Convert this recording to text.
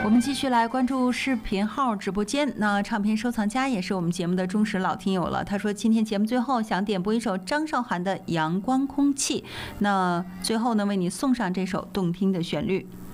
我们继续来关注视频号直播间。那唱片收藏家也是我们节目的忠实老听友了。他说，今天节目最后想点播一首张韶涵的《阳光空气》。那最后呢，为你送上这首动听的旋律。